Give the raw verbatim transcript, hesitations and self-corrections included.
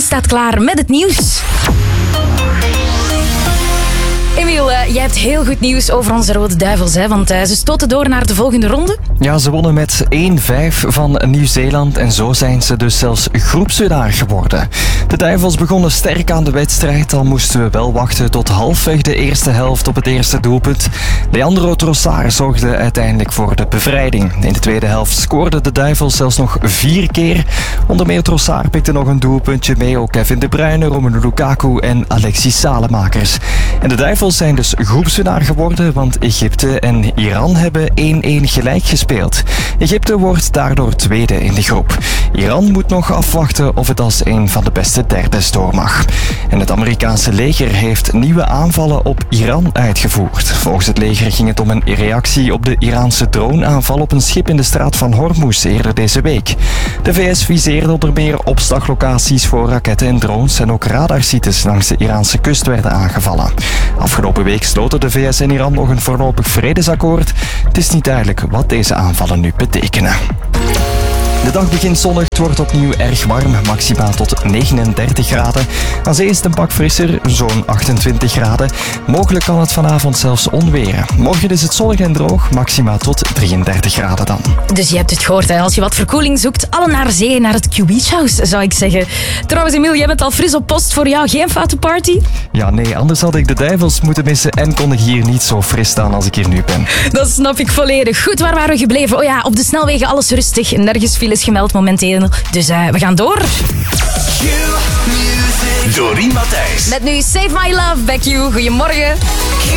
staat klaar met het nieuws. Emiel, uh, jij hebt heel goed nieuws over onze Rode Duivels, hè? Want uh, ze stoten door naar de volgende ronde. Ja, ze wonnen met één vijf van Nieuw-Zeeland en zo zijn ze dus zelfs groepswinnaar geworden. De Duivels begonnen sterk aan de wedstrijd, al moesten we wel wachten tot halfweg de eerste helft op het eerste doelpunt. Leandro Trossard zorgde uiteindelijk voor de bevrijding. In de tweede helft scoorden de Duivels zelfs nog vier keer. Onder meer Trossard pikte nog een doelpuntje mee, ook Kevin De Bruyne, Romelu Lukaku en Alexis Salemakers. En de Duivels zijn dus groepswinnaar geworden, want Egypte en Iran hebben één-één gelijk gespeeld. Egypte wordt daardoor tweede in de groep. Iran moet nog afwachten of het als een van de beste derdes door mag. En het Amerikaanse leger heeft nieuwe aanvallen op Iran uitgevoerd. Volgens het leger ging het om een reactie op de Iraanse droneaanval op een schip in de straat van Hormuz eerder deze week. De V S viseerde onder meer opslaglocaties voor raketten en drones en ook radarsites langs de Iraanse kust werden aangevallen. Afgelopen week sloten de V S en Iran nog een voorlopig vredesakkoord. Het is niet duidelijk wat deze aanvallen nu betekenen. De dag begint zonnig, het wordt opnieuw erg warm, maximaal tot negenendertig graden. Aan zee is het een pak frisser, zo'n achtentwintig graden. Mogelijk kan het vanavond zelfs onweren. Morgen is het zonnig en droog, maximaal tot drieëndertig graden dan. Dus je hebt het gehoord, hè? Als je wat verkoeling zoekt, alle naar zee, naar het Q Beach House, zou ik zeggen. Trouwens, Emiel, jij bent al fris op post. Voor jou geen foute party? Ja, nee, anders had ik de Duivels moeten missen en kon ik hier niet zo fris staan als ik hier nu ben. Dat snap ik volledig. Goed, waar waren we gebleven? Oh ja, op de snelwegen alles rustig, nergens files gemeld momenteel. Dus uh, we gaan door. Doreen Matthijs. Met nu Save My Love, Back You. Goedemorgen.